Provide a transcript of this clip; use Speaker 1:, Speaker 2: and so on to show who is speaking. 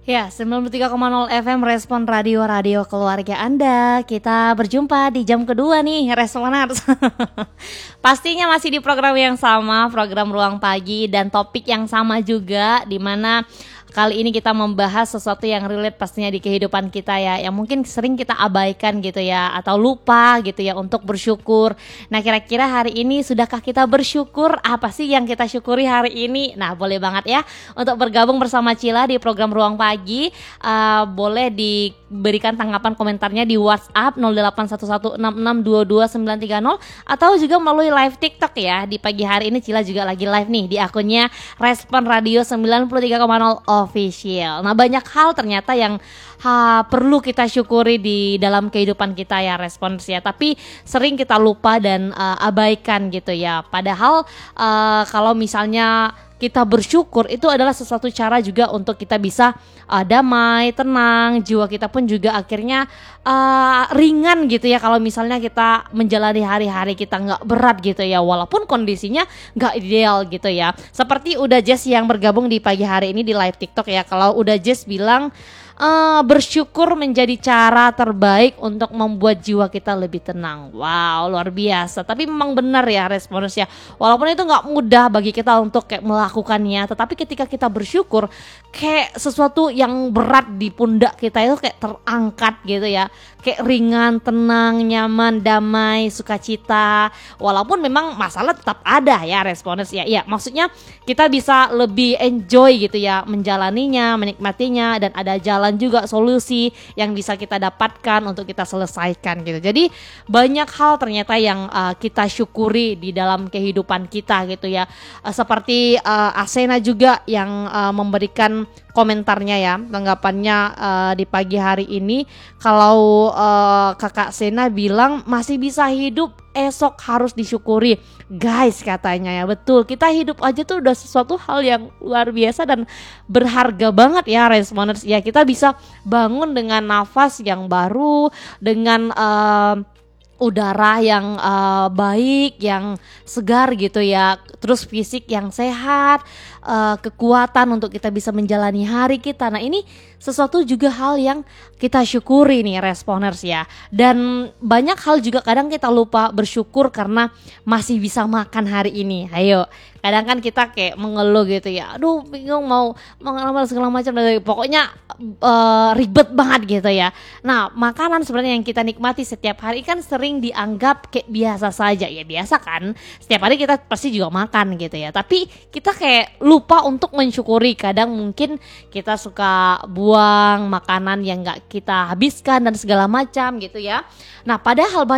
Speaker 1: Ya, 93,0 FM Respon Radio Keluarga Anda. Kita berjumpa di jam kedua nih, Responers. Pastinya masih di program yang sama, program Ruang Pagi, dan topik yang sama juga, di mana kali ini kita membahas sesuatu yang relate pastinya di kehidupan kita ya, yang mungkin sering kita abaikan gitu ya, atau lupa gitu ya untuk bersyukur. Nah, kira-kira hari ini sudahkah kita bersyukur? Apa sih yang kita syukuri hari ini? Nah, boleh banget ya untuk bergabung bersama Cila di program Ruang Pagi. Boleh diberikan tanggapan komentarnya di WhatsApp 081166222930 atau juga melalui live TikTok ya. Di pagi hari ini Cila juga lagi live nih di akunnya Respon Radio 93,0 Official. Nah, banyak hal ternyata yang perlu kita syukuri di dalam kehidupan kita ya, Respons ya. Tapi sering kita lupa dan abaikan gitu ya. Padahal kalau misalnya kita bersyukur itu adalah sesuatu cara juga untuk kita bisa damai, tenang, jiwa kita pun juga akhirnya ringan gitu ya. Kalau misalnya kita menjalani hari-hari kita nggak berat gitu ya, walaupun kondisinya nggak ideal gitu ya. Seperti Uda Jess yang bergabung di pagi hari ini di live TikTok ya. Kalau Uda Jess bilang bersyukur menjadi cara terbaik untuk membuat jiwa kita lebih tenang. Wow, luar biasa. Tapi memang benar ya, Respons ya. Walaupun itu nggak mudah bagi kita untuk kayak melakukannya, tetapi ketika kita bersyukur, kayak sesuatu yang berat di pundak kita itu kayak terangkat gitu ya. Kayak ringan, tenang, nyaman, damai, sukacita. Walaupun memang masalah tetap ada ya, Respons ya. Iya, maksudnya kita bisa lebih enjoy gitu ya menjalaninya, menikmatinya, dan ada jalan juga solusi yang bisa kita dapatkan untuk kita selesaikan gitu. Jadi banyak hal ternyata yang kita syukuri di dalam kehidupan kita gitu ya. Seperti Asena juga yang memberikan komentarnya ya, tanggapannya di pagi hari ini. Kalau kakak Sena bilang masih bisa hidup, esok harus disyukuri. Guys, katanya ya, betul, kita hidup aja tuh udah sesuatu hal yang luar biasa dan berharga banget ya, Responers ya. Kita bisa bangun dengan nafas yang baru, dengan udara yang baik, yang segar gitu ya, terus fisik yang sehat, kekuatan untuk kita bisa menjalani hari kita. Nah, ini sesuatu juga hal yang kita syukuri nih, Responers ya. Dan banyak hal juga kadang kita lupa bersyukur karena masih bisa makan hari ini. Ayo, kadang kan kita kayak mengeluh gitu ya, aduh bingung mau ngamal segala macam, pokoknya ribet banget gitu ya. Nah, makanan sebenarnya yang kita nikmati setiap hari kan sering dianggap kayak biasa saja. Ya biasa kan, setiap hari kita pasti juga makan gitu ya, tapi kita kayak lupa untuk mensyukuri. Kadang mungkin kita suka buang makanan yang gak kita habiskan dan segala macam gitu ya. Nah, padahal